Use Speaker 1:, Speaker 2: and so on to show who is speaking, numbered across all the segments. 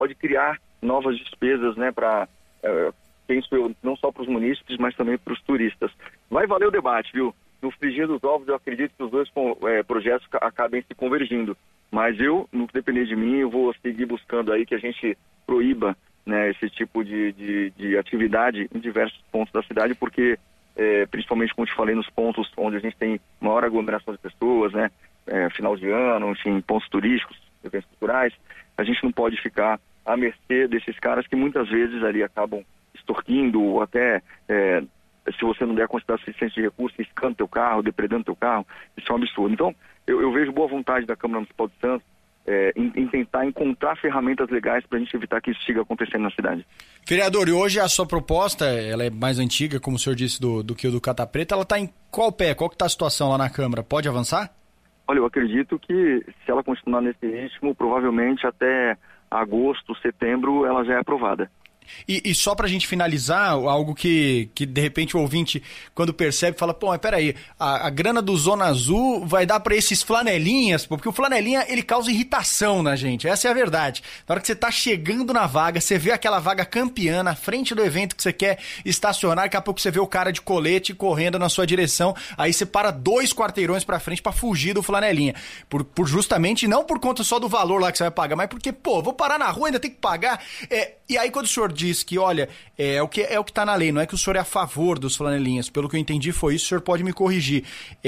Speaker 1: pode criar novas despesas, né, penso eu, não só para os munícipes, mas também para os turistas. Vai valer o debate, viu? No frigir dos ovos, eu acredito que os dois projetos acabem se convergindo. Mas eu, no que depender de mim, eu vou seguir buscando aí que a gente proíba, né, esse tipo de atividade em diversos pontos da cidade, porque, principalmente, como te falei, nos pontos onde a gente tem maior aglomeração de pessoas, né, final de ano, enfim, pontos turísticos, eventos culturais, a gente não pode ficar à mercê desses caras que muitas vezes ali acabam extorquindo ou até, se você não der a quantidade suficiente de recursos, riscando teu carro, depredando teu carro. Isso é um absurdo. Então, eu vejo boa vontade da Câmara Municipal de Santos em tentar encontrar ferramentas legais para a gente evitar que isso siga acontecendo na cidade.
Speaker 2: Vereador, e hoje a sua proposta, ela é mais antiga, como o senhor disse, do que o do Cata Preta, ela está em qual pé? Qual que está a situação lá na Câmara? Pode avançar?
Speaker 1: Olha, eu acredito que se ela continuar nesse ritmo, provavelmente até agosto, setembro, ela já é aprovada.
Speaker 2: E só pra gente finalizar, algo que de repente o ouvinte, quando percebe, fala, pô, mas peraí, a grana do Zona Azul vai dar pra esses flanelinhas, porque o flanelinha, ele causa irritação na gente, essa é a verdade. Na hora que você tá chegando na vaga, você vê aquela vaga campeã na frente do evento que você quer estacionar, daqui a pouco você vê o cara de colete correndo na sua direção, aí você para 2 quarteirões pra frente pra fugir do flanelinha. Por justamente, não por conta só do valor lá que você vai pagar, mas porque, pô, vou parar na rua, ainda tem que pagar. E aí quando o senhor diz que, olha, é o que tá na lei, não é que o senhor é a favor dos flanelinhas, pelo que eu entendi foi isso, o senhor pode me corrigir.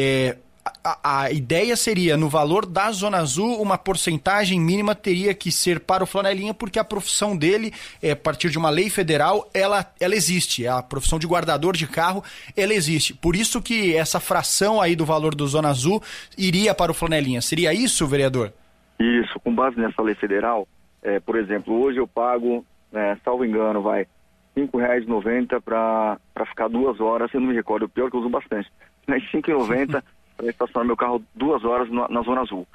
Speaker 2: A ideia seria, no valor da Zona Azul, uma porcentagem mínima teria que ser para o flanelinha, porque a profissão dele, a partir de uma lei federal, ela existe, a profissão de guardador de carro, ela existe. Por isso que essa fração aí do valor do Zona Azul iria para o flanelinha. Seria isso, vereador?
Speaker 1: Isso, com base nessa lei federal, por exemplo, hoje eu pago, salvo engano, vai R$5,90 para ficar 2 horas, eu não me recordo, o pior que eu uso bastante, mas R$5,90 para estacionar meu carro 2 horas na Zona Azul.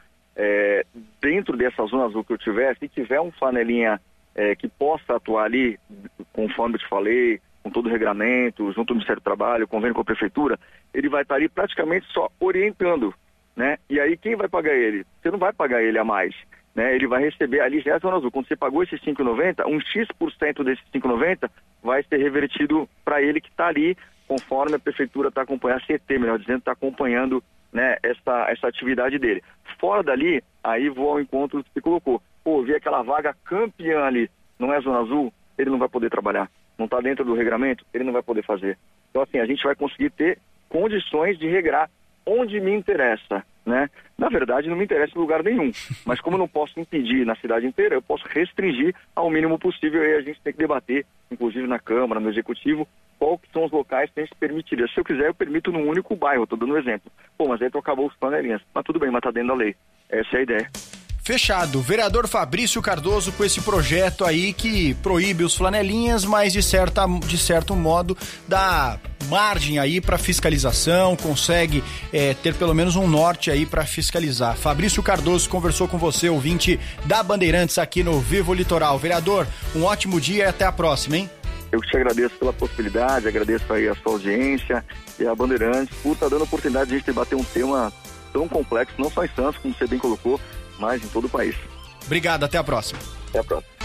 Speaker 1: Dentro dessa Zona Azul que eu tiver, se tiver um flanelinha que possa atuar ali, conforme eu te falei, com todo o regramento, junto ao Ministério do Trabalho, convênio com a Prefeitura, ele vai estar ali praticamente só orientando, né? E aí quem vai pagar ele? Você não vai pagar ele a mais, né? Ele vai receber ali já a Zona Azul. Quando você pagou esses R$5,90, um X% desses R$5,90 vai ser revertido para ele que está ali, conforme a Prefeitura está acompanhando, a CT, melhor dizendo, está acompanhando, né, essa atividade dele. Fora dali, aí vou ao encontro que você colocou. Pô, vi aquela vaga campeã ali, não é Zona Azul, ele não vai poder trabalhar. Não está dentro do regramento, ele não vai poder fazer. Então, assim, a gente vai conseguir ter condições de regrar onde me interessa, né? Na verdade, não me interessa em lugar nenhum. Mas como eu não posso impedir na cidade inteira, eu posso restringir ao mínimo possível. E aí a gente tem que debater, inclusive na Câmara, no Executivo, qual que são os locais que a gente permitiria. Se eu quiser, eu permito num único bairro, estou dando um exemplo. Pô, mas aí tu acabou os panelinhas. Mas tudo bem, mas tá dentro da lei. Essa é a ideia.
Speaker 2: Fechado. Vereador Fabrício Cardoso com esse projeto aí que proíbe os flanelinhas, mas de certo modo dá margem aí para fiscalização, consegue ter pelo menos um norte aí para fiscalizar. Fabrício Cardoso conversou com você, ouvinte da Bandeirantes aqui no Vivo Litoral. Vereador, um ótimo dia e até a próxima, hein?
Speaker 1: Eu te agradeço pela possibilidade, agradeço aí a sua audiência e a Bandeirantes por estar dando a oportunidade de a gente debater um tema tão complexo, não só em Santos, como você bem colocou, mas em todo o país.
Speaker 2: Obrigado, até a próxima.
Speaker 1: Até a próxima.